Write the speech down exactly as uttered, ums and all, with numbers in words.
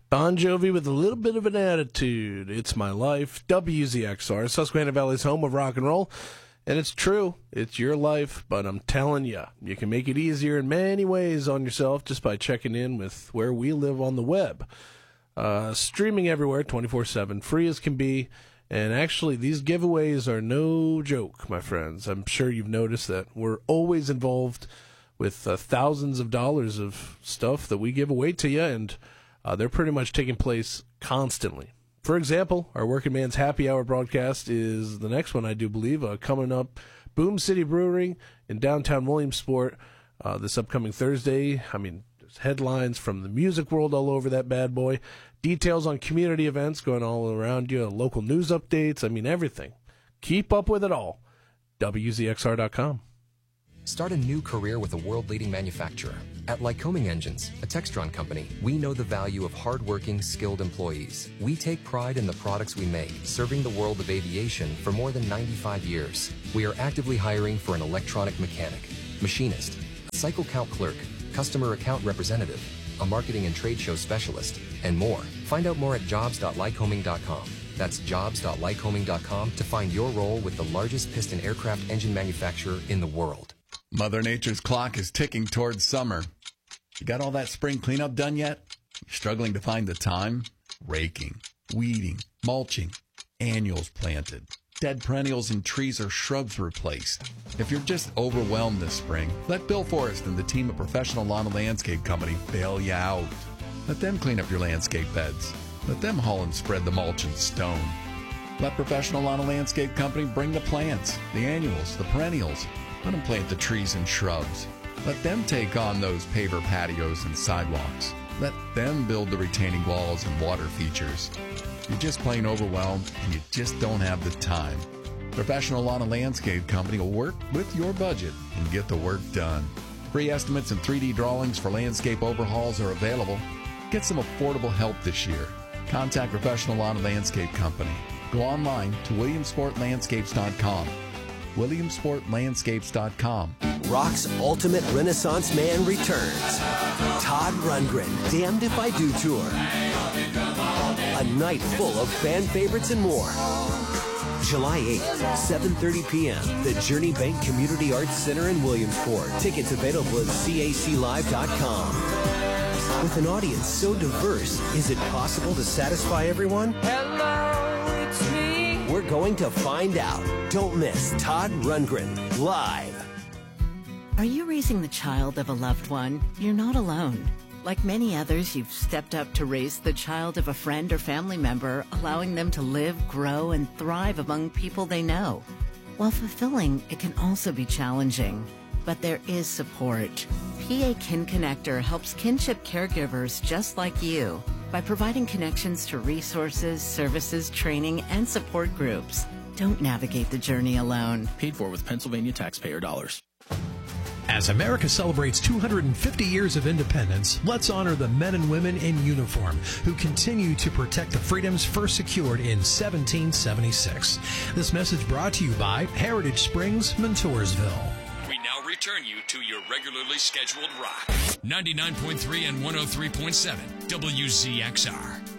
Bon Jovi with a little bit of an attitude. It's my life. W Z X R, Susquehanna Valley's home of rock and roll. And it's true. It's your life, but I'm telling you, you can make it easier in many ways on yourself just by checking in with where we live on the web. Uh, streaming everywhere, twenty-four seven, free as can be. And actually, these giveaways are no joke, my friends. I'm sure you've noticed that we're always involved with uh, thousands of dollars of stuff that we give away to you, and Uh, they're pretty much taking place constantly. For example, our Working Man's Happy Hour broadcast is the next one, I do believe, uh, coming up. Boom City Brewing in downtown Williamsport uh, this upcoming Thursday. I mean, there's headlines from the music world all over that bad boy. Details on community events going all around you, local news updates, I mean, everything. Keep up with it all. W Z X R dot com. Start a new career with a world-leading manufacturer. At Lycoming Engines, a Textron company, we know the value of hardworking, skilled employees. We take pride in the products we make, serving the world of aviation for more than ninety-five years. We are actively hiring for an electronic mechanic, machinist, a cycle count clerk, customer account representative, a marketing and trade show specialist, and more. Find out more at jobs dot lycoming dot com. That's jobs dot lycoming dot com to find your role with the largest piston aircraft engine manufacturer in the world. Mother Nature's clock is ticking towards summer. You got all that spring cleanup done yet? You're struggling to find the time? Raking, weeding, mulching, annuals planted, dead perennials and trees or shrubs replaced. If you're just overwhelmed this spring, let Bill Forrest and the team at Professional Lawn and Landscape Company bail you out. Let them clean up your landscape beds. Let them haul and spread the mulch and stone. Let Professional Lawn and Landscape Company bring the plants, the annuals, the perennials. Let them plant the trees and shrubs. Let them take on those paver patios and sidewalks. Let them build the retaining walls and water features. You're just plain overwhelmed and you just don't have the time. Professional Lawn and Landscape Company will work with your budget and get the work done. Free estimates and three D drawings for landscape overhauls are available. Get some affordable help this year. Contact Professional Lawn and Landscape Company. Go online to williamsport landscapes dot com. williamsport landscapes dot com. Rock's ultimate Renaissance man returns. Todd Rundgren, Damned If I Do Tour. A night full of fan favorites and more. July eighth, seven thirty p.m., the Journey Bank Community Arts Center in Williamsport. Tickets available at C A C live dot com. With an audience so diverse, is it possible to satisfy everyone? Hello, it's me. We're going to find out. Don't miss Todd Rundgren live. Are you raising the child of a loved one? You're not alone. Like many others, you've stepped up to raise the child of a friend or family member, allowing them to live, grow, and thrive among people they know. While fulfilling, it can also be challenging. But there is support. P A Kin Connector helps kinship caregivers just like you by providing connections to resources, services, training, and support groups. Don't navigate the journey alone. Paid for with Pennsylvania taxpayer dollars. As America celebrates two hundred fifty years of independence, let's honor the men and women in uniform who continue to protect the freedoms first secured in seventeen seventy-six. This message brought to you by Heritage Springs, Montoursville. We now return you to your regularly scheduled rock. ninety-nine point three and one oh three point seven W Z X R.